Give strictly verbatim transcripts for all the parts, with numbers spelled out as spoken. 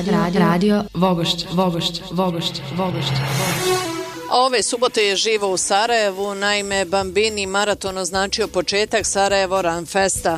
radio, radio, radio Vogošć, Vogošć, Vogošć, Vogošć. Ove subote je živo u Sarajevu, naime Bambini maraton označio početak Sarajevo Run Festa.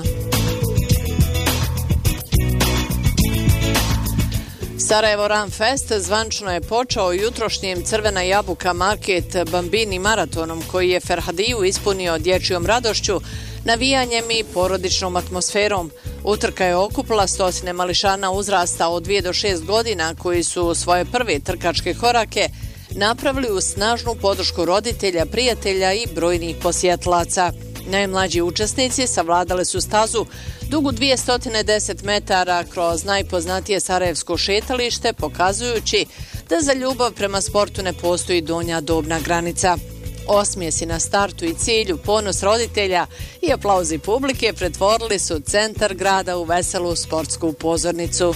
Sarajevo Run Fest zvančno je počeo jutrošnjim Crvena jabuka market Bambini maratonom koji je Ferhadiju ispunio dječjom radošću, navijanjem i porodičnom atmosferom. Utrka je okupila stotine mališana uzrasta od dvije do šest godina koji su svoje prve trkačke korake napravili uz snažnu podršku roditelja, prijatelja i brojnih posjetlaca. Najmlađi učesnici savladali su stazu dugu dvjesto deset metara kroz najpoznatije sarajevsko šetalište, pokazujući da za ljubav prema sportu ne postoji donja dobna granica. Osmijesi na startu i cilju, ponos roditelja i aplauzi publike pretvorili su centar grada u veselu sportsku pozornicu.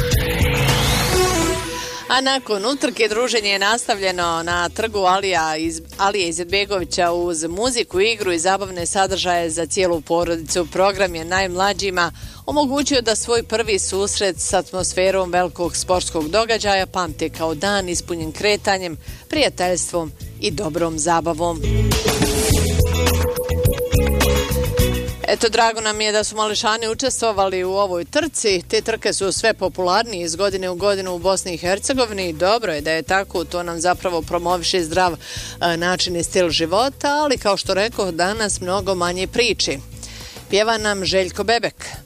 A nakon utrke druženje je nastavljeno na trgu Alija iz, Alije Izetbegovića uz muziku, igru i zabavne sadržaje za cijelu porodicu. Program je najmlađima omogućio da svoj prvi susret s atmosferom velikog sportskog događaja pamte kao dan ispunjen kretanjem, prijateljstvom i dobrom zabavom. Eto, drago nam je da su mališani učestvovali u ovoj trci. Te trke su sve popularnije iz godine u godinu u Bosni i Hercegovini. Dobro je da je tako, to nam zapravo promoviše zdrav e, način i stil života, ali kao što rekao, danas mnogo manje priči. Pjeva nam Željko Bebek.